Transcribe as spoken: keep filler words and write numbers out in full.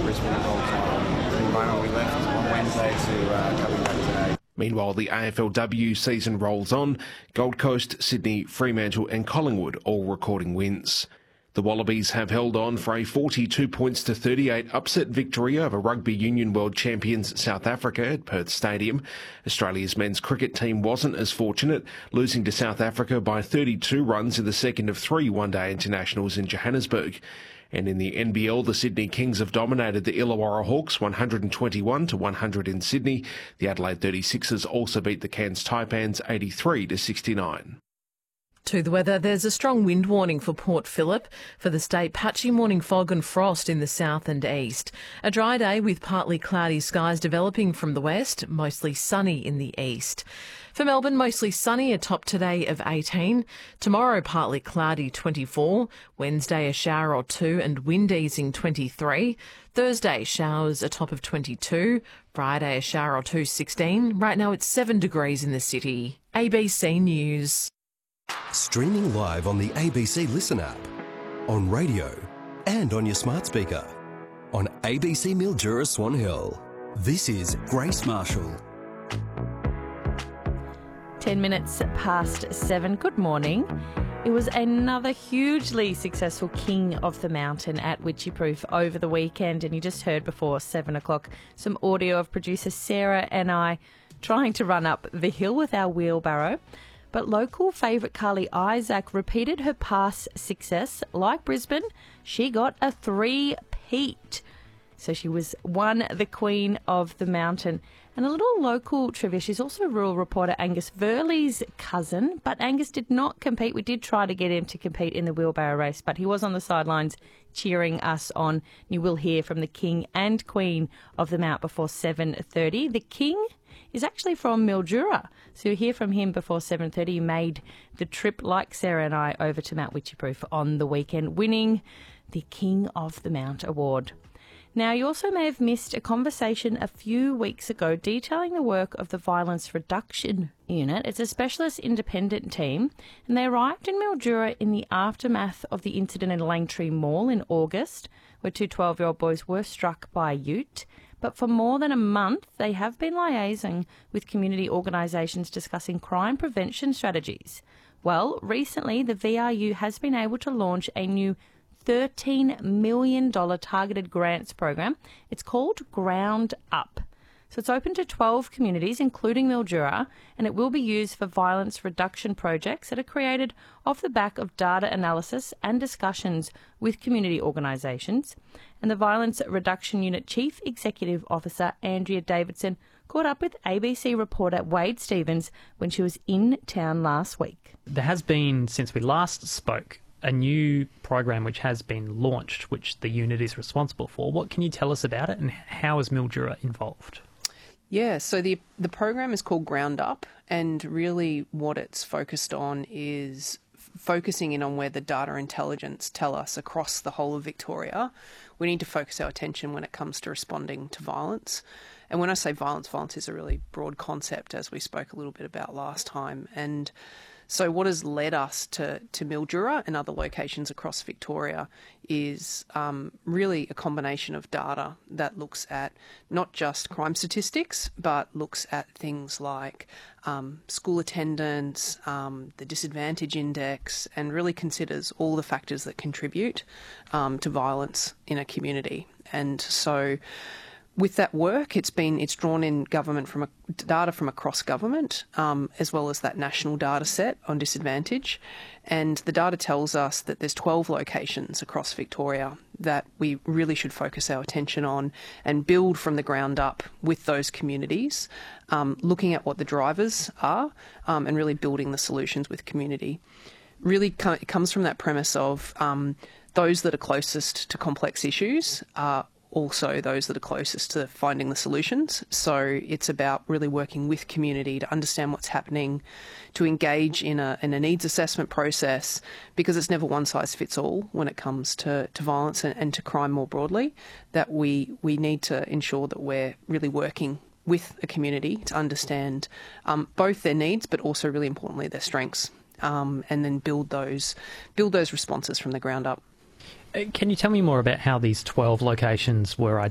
Brisbane at all time. At the moment, we left on Wednesday to uh, coming back today. Meanwhile, the A F L W season rolls on. Gold Coast, Sydney, Fremantle and Collingwood all recording wins. The Wallabies have held on for a forty-two points to thirty-eight upset victory over Rugby Union World Champions South Africa at Perth Stadium. Australia's men's cricket team wasn't as fortunate, losing to South Africa by thirty-two runs in the second of three one-day internationals in Johannesburg. And in the N B L, the Sydney Kings have dominated the Illawarra Hawks one hundred twenty-one to one hundred in Sydney. The Adelaide thirty-sixers also beat the Cairns Taipans eighty-three to sixty-nine. To the weather, there's a strong wind warning for Port Phillip. For the state, patchy morning fog and frost in the south and east. A dry day with partly cloudy skies developing from the west, mostly sunny in the east. For Melbourne, mostly sunny, a top today of eighteen. Tomorrow, partly cloudy, twenty-four. Wednesday, a shower or two and wind easing, twenty-three. Thursday, showers, a top of twenty-two. Friday, a shower or two, sixteen. Right now, it's seven degrees in the city. A B C News. Streaming live on the A B C Listen app, on radio and on your smart speaker. On A B C Mildura Swan Hill. This is Grace Marshall. Ten minutes past seven. Good morning. It was another hugely successful King of the Mountain at Witchyproof over the weekend, and you just heard before seven o'clock some audio of producer Sarah and I trying to run up the hill with our wheelbarrow. But local favourite Carly Isaac repeated her past success. Like Brisbane, she got a three-peat. So she was won the Queen of the Mountain. And a little local trivia, she's also rural reporter Angus Verley's cousin, but Angus did not compete. We did try to get him to compete in the wheelbarrow race, but he was on the sidelines cheering us on. You will hear from the King and Queen of the Mount before seven thirty. The King is actually from Mildura, so you'll hear from him before seven thirty. He made the trip, like Sarah and I, over to Mount Witchyproof on the weekend, winning the King of the Mount award. Now, you also may have missed a conversation a few weeks ago detailing the work of the Violence Reduction Unit. It's a specialist independent team, and they arrived in Mildura in the aftermath of the incident in Langtree Mall in August, where two twelve-year-old boys were struck by a ute. But for more than a month, they have been liaising with community organisations discussing crime prevention strategies. Well, recently, the V R U has been able to launch a new thirteen million dollars targeted grants program. It's called Ground Up. So it's open to twelve communities, including Mildura, and it will be used for violence reduction projects that are created off the back of data analysis and discussions with community organisations. And the Violence Reduction Unit Chief Executive Officer, Andrea Davidson, caught up with A B C reporter Wade Stevens when she was in town last week. There has been, since we last spoke, a new program which has been launched, which the unit is responsible for. What can you tell us about it, and how is Mildura involved? Yeah, so the the program is called Ground Up, and really what it's focused on is f- focusing in on where the data intelligence tell us across the whole of Victoria we need to focus our attention when it comes to responding to violence. And when I say violence, violence is a really broad concept, as we spoke a little bit about last time. And so what has led us to, to Mildura and other locations across Victoria is um, really a combination of data that looks at not just crime statistics, but looks at things like um, school attendance, um, the disadvantage index, and really considers all the factors that contribute um, to violence in a community. And so with that work, it's been it's drawn in government from a, data from across government, um, as well as that national data set on disadvantage. And the data tells us that there's twelve locations across Victoria that we really should focus our attention on and build from the ground up with those communities, um, looking at what the drivers are um, and really building the solutions with community. Really, co- it comes from that premise of um, those that are closest to complex issues are also those that are closest to finding the solutions. So it's about really working with community to understand what's happening, to engage in a in a needs assessment process, because it's never one size fits all when it comes to, to violence and, and to crime more broadly, that we, we need to ensure that we're really working with a community to understand um, both their needs, but also really importantly their strengths, um, and then build those build those responses from the ground up. Can you tell me more about how these twelve locations were